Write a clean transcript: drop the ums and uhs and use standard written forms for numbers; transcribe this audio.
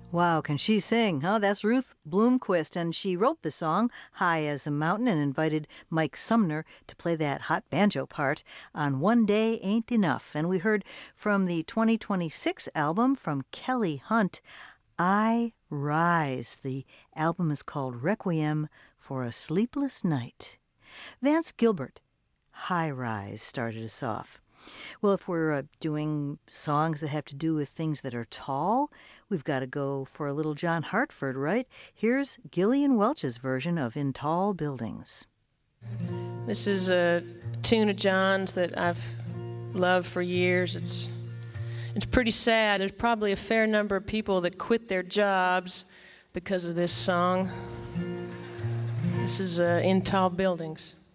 Wow, can she sing? Huh? That's Ruth Bloomquist, and she wrote the song High as a Mountain and invited Mike Sumner to play that hot banjo part on One Day Ain't Enough. And we heard from the 2026 album from Kelly Hunt, I Rise. The album is called Requiem for a Sleepless Night. Vance Gilbert, High Rise, started us off. Well, if we're doing songs that have to do with things that are tall, we've got to go for a little John Hartford, right? Here's Gillian Welch's version of In Tall Buildings. This is a tune of John's that I've loved for years. It's pretty sad. There's probably a fair number of people that quit their jobs because of this song. This is In Tall Buildings.